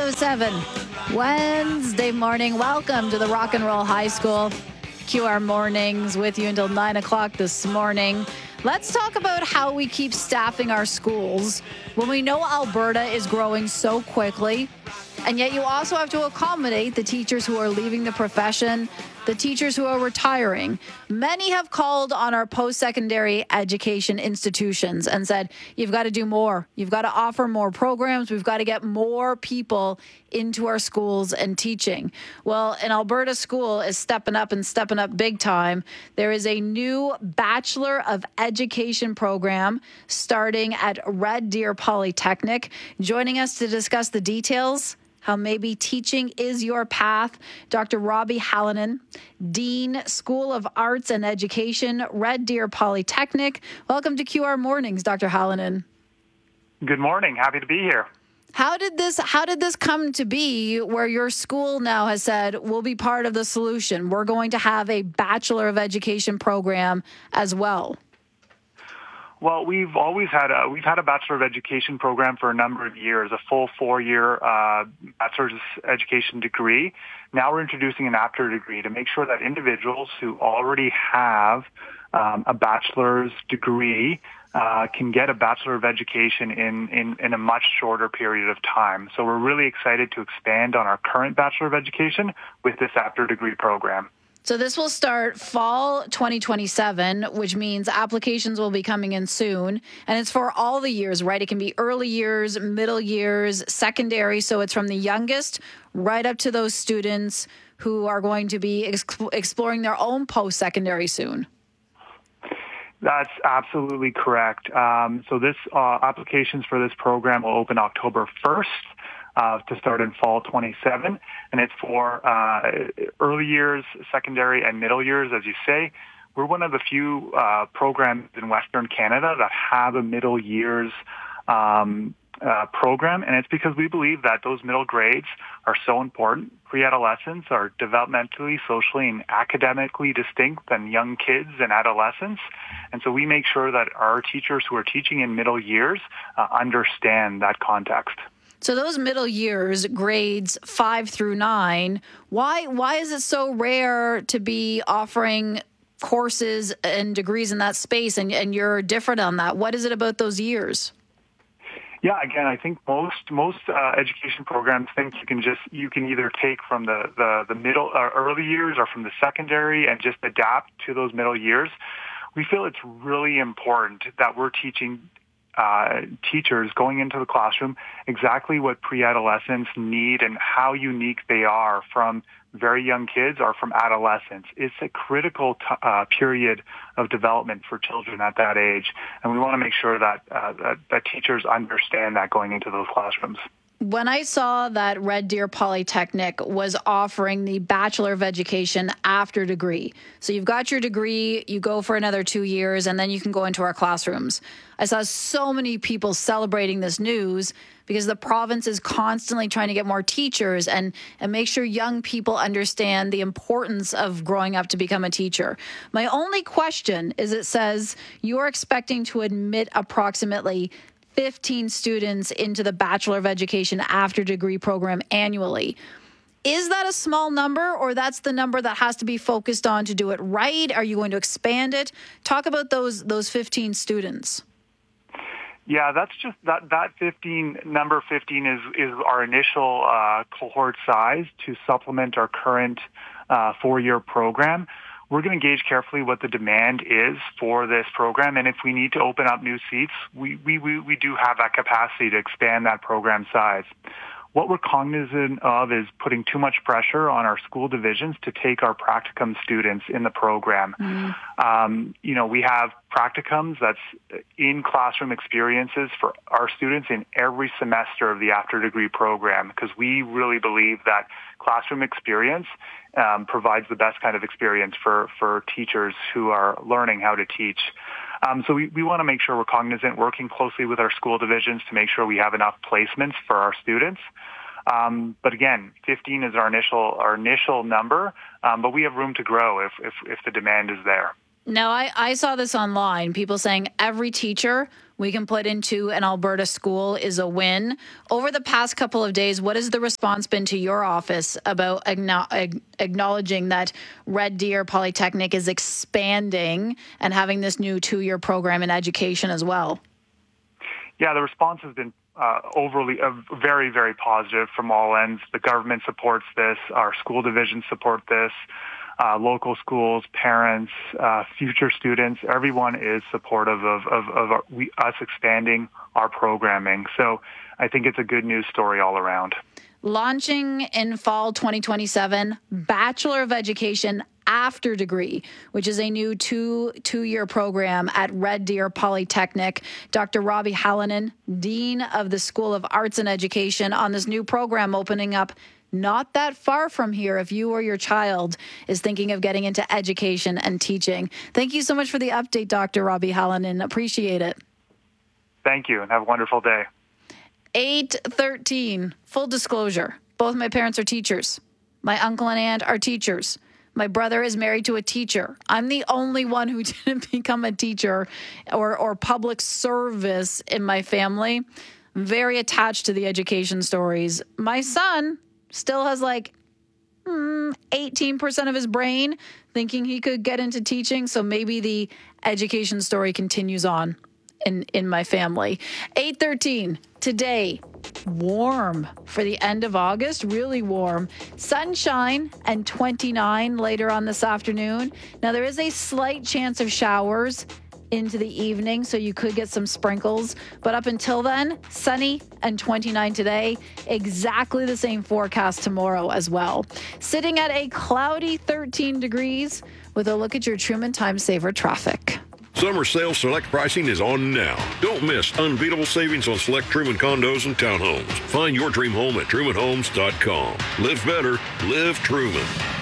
9:07 Wednesday morning. Welcome to the Rock and Roll High School QR Mornings with you until 9 o'clock this morning. Let's talk about how we keep staffing our schools when we know Alberta is growing so quickly, and yet you also have to accommodate the teachers who are leaving the profession, the teachers who are retiring. Many have called on our post-secondary education institutions and said, you've got to do more. You've got to offer more programs. We've got to get more people into our schools and teaching. Well, an Alberta school is stepping up and stepping up big time. There is a new Bachelor of Education program starting at Red Deer Polytechnic. Joining us to discuss the details, how maybe teaching is your path, Dr. Robbie Hallinan, Dean, School of Arts and Education, Red Deer Polytechnic. Welcome to QR Mornings, Dr. Hallinan. Good morning. Happy to be here. How did this come to be where your school now has said, we'll be part of the solution? We're going to have a Bachelor of Education program as well. Well, we've had a Bachelor of Education program for a number of years, a full 4-year Bachelor's Education degree. Now we're introducing an after degree to make sure that individuals who already have a bachelor's degree can get a Bachelor of Education in a much shorter period of time. So we're really excited to expand on our current Bachelor of Education with this after degree program. So this will start fall 2027, which means applications will be coming in soon. And it's for all the years, right? It can be early years, middle years, secondary. So it's from the youngest right up to those students who are going to be exploring their own post-secondary soon. That's absolutely correct. So this applications for this program will open October 1st. To start in fall 27, and it's for early years, secondary, and middle years, as you say. We're one of the few programs in Western Canada that have a middle years program, and it's because we believe that those middle grades are so important. Pre-adolescents are developmentally, socially, and academically distinct than young kids and adolescents, and so we make sure that our teachers who are teaching in middle years understand that context. So those middle years, grades 5 through 9, why is it so rare to be offering courses and degrees in that space, and you're different on that? What is it about those years? Yeah, again, I think most education programs think you can either take from the middle early years or from the secondary and just adapt to those middle years. We feel it's really important that we're teaching teachers going into the classroom exactly what pre-adolescents need and how unique they are from very young kids or from adolescents. It's a critical period of development for children at that age, and we want to make sure that teachers understand that going into those classrooms. When I saw that Red Deer Polytechnic was offering the Bachelor of Education after degree, so you've got your degree, you go for another 2 years, and then you can go into our classrooms. I saw so many people celebrating this news because the province is constantly trying to get more teachers and make sure young people understand the importance of growing up to become a teacher. My only question is, it says you're expecting to admit approximately 15 students into the Bachelor of Education after degree program annually. Is that a small number, or that's the number that has to be focused on to do it right? Are you going to expand it? Talk about those 15 students. Yeah, that's just that 15 number 15 is our initial cohort size to supplement our current 4-year program. We're going to gauge carefully what the demand is for this program, and if we need to open up new seats, we do have that capacity to expand that program size. What we're cognizant of is putting too much pressure on our school divisions to take our practicum students in the program. We have practicums that's in classroom experiences for our students in every semester of the after degree program, because we really believe that classroom experience provides the best kind of experience for teachers who are learning how to teach. So we want to make sure we're cognizant, working closely with our school divisions to make sure we have enough placements for our students. But again, 15 is our initial number, but we have room to grow if the demand is there. Now, I saw this online, people saying every teacher we can put into an Alberta school is a win. Over the past couple of days, what has the response been to your office about acknowledging that Red Deer Polytechnic is expanding and having this new 2-year program in education as well? Yeah, the response has been very, very positive from all ends. The government supports this. Our school divisions support this. Local schools, parents, future students, everyone is supportive of us expanding our programming. So I think it's a good news story all around. Launching in fall 2027, Bachelor of Education After Degree, which is a new two-year program at Red Deer Polytechnic. Dr. Robbie Hallinan, Dean of the School of Arts and Education, on this new program opening up not that far from here if you or your child is thinking of getting into education and teaching. Thank you so much for the update, Dr. Robbie Hallinan. Appreciate it. Thank you, and have a wonderful day. 8:13, full disclosure. Both my parents are teachers. My uncle and aunt are teachers. My brother is married to a teacher. I'm the only one who didn't become a teacher or public service in my family. I'm very attached to the education stories. My son still has 18% of his brain thinking he could get into teaching. So maybe the education story continues on in my family. 8:13 today. Warm for the end of August, really warm. Sunshine and 29 later on this afternoon. Now there is a slight chance of showers into the evening, so you could get some sprinkles. But up until then, sunny and 29 today. Exactly the same forecast tomorrow as well. Sitting at a cloudy 13 degrees with a look at your Truman Time Saver traffic. Summer sales select pricing is on now. Don't miss unbeatable savings on select Truman condos and townhomes. Find your dream home at trumanhomes.com. Live better, live Truman.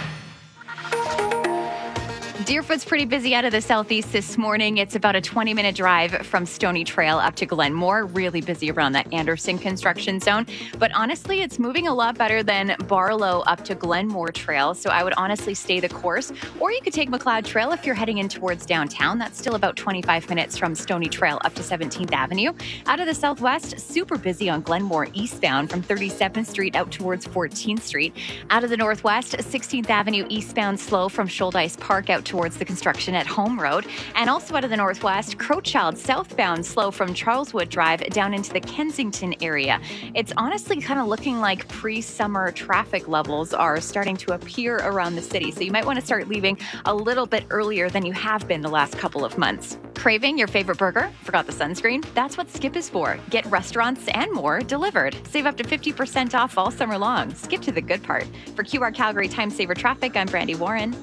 Deerfoot's pretty busy out of the southeast this morning. It's about a 20-minute drive from Stony Trail up to Glenmore. Really busy around that Anderson construction zone. But honestly, it's moving a lot better than Barlow up to Glenmore Trail. So I would honestly stay the course. Or you could take McLeod Trail if you're heading in towards downtown. That's still about 25 minutes from Stony Trail up to 17th Avenue. Out of the southwest, super busy on Glenmore eastbound from 37th Street out towards 14th Street. Out of the northwest, 16th Avenue eastbound slow from Shoaldice Park out towards the construction at Home Road. And also out of the northwest, Crowchild southbound slow from Charleswood Drive down into the Kensington area. It's honestly kind of looking like pre-summer traffic levels are starting to appear around the city. So you might want to start leaving a little bit earlier than you have been the last couple of months. Craving your favorite burger? Forgot the sunscreen? That's what Skip is for. Get restaurants and more delivered. Save up to 50% off all summer long. Skip to the good part. For QR Calgary Time Saver Traffic, I'm Brandy Warren.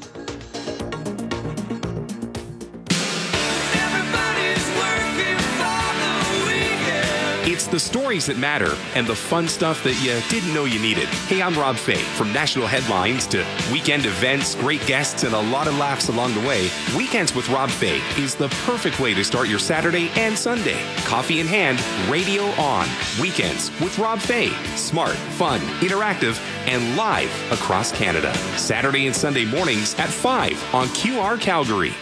It's the stories that matter and the fun stuff that you didn't know you needed. Hey, I'm Rob Fay. From national headlines to weekend events, great guests, and a lot of laughs along the way, Weekends with Rob Fay is the perfect way to start your Saturday and Sunday. Coffee in hand, radio on. Weekends with Rob Fay. Smart, fun, interactive, and live across Canada. Saturday and Sunday mornings at 5 on QR Calgary.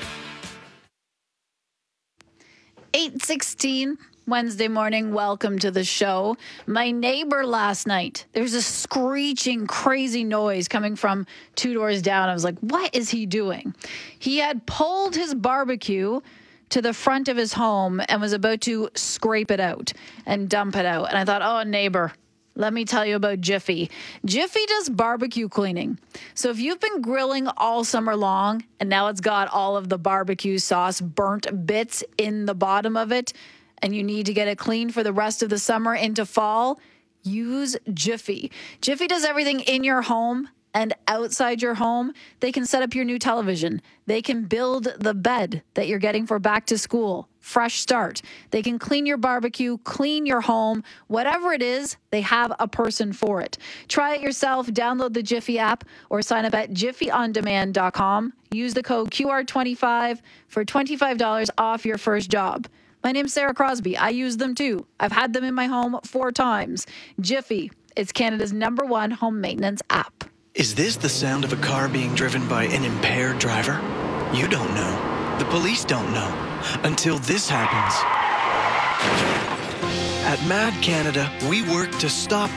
8:16 Wednesday morning. Welcome to the show. My neighbor last night, there's a screeching, crazy noise coming from 2 doors down. I was like, what is he doing? He had pulled his barbecue to the front of his home and was about to scrape it out and dump it out. And I thought, oh, neighbor, let me tell you about Jiffy. Jiffy does barbecue cleaning. So if you've been grilling all summer long and now it's got all of the barbecue sauce burnt bits in the bottom of it, and you need to get it clean for the rest of the summer into fall, use Jiffy. Jiffy does everything in your home and outside your home. They can set up your new television. They can build the bed that you're getting for back to school. Fresh start. They can clean your barbecue, clean your home, whatever it is, they have a person for it. Try it yourself. Download the Jiffy app or sign up at jiffyondemand.com. Use the code QR25 for $25 off your first job. My name's Sarah Crosby. I use them too. I've had them in my home 4 times. Jiffy, it's Canada's #1 home maintenance app. Is this the sound of a car being driven by an impaired driver? You don't know. The police don't know. Until this happens. At MAD Canada, we work to stop